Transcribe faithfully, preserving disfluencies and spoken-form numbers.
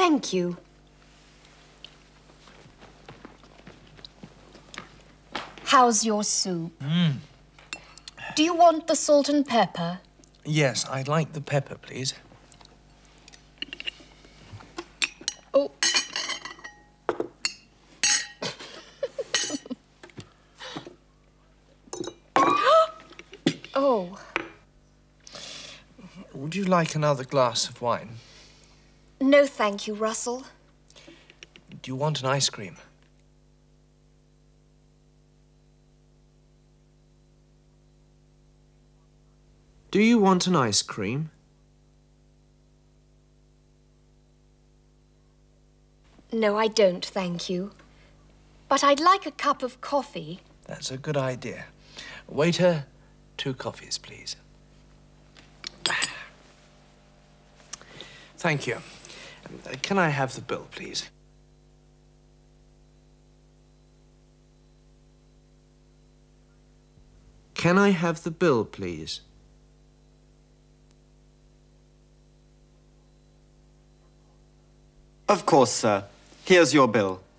Thank you. How's your soup? Mm. Do you want the salt and pepper? Yes, I'd like the pepper, please. Oh. Oh. Would you like another glass of wine? No, thank you, Russell. Do you want an ice cream? Do you want an ice cream? No, I don't, thank you. But I'd like a cup of coffee. That's a good idea. Waiter, two coffees, please. Thank you. Uh, Can I have the bill, please? Can I have the bill, please? Of course, sir. Here's your bill.